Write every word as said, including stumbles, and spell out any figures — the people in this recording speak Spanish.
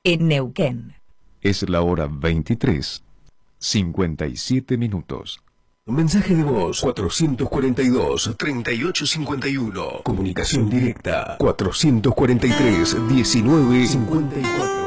en Neuquén. Es la hora veintitrés, cincuenta y siete minutos. Mensaje de voz cuatrocientos cuarenta y dos, treinta y ocho cincuenta y uno. Comunicación directa cuatrocientos cuarenta y tres, diecinueve cincuenta y cuatro.